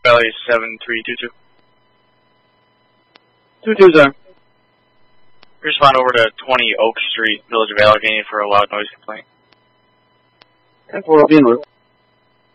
Valley 7322. 2-2, sir. Respond over to 20 Oak Street, Village of Allegheny for a loud noise complaint. And 4 will be in route.